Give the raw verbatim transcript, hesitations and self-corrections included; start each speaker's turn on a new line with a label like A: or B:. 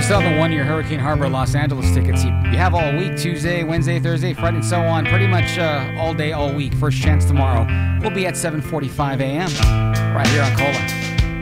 A: still have the one-year Hurricane Harbor Los Angeles tickets. You, you have all week, Tuesday, Wednesday, Thursday, Friday, and so on. Pretty much uh, all day, all week. First chance tomorrow. We'll be at seven forty-five a.m. right here on Cola.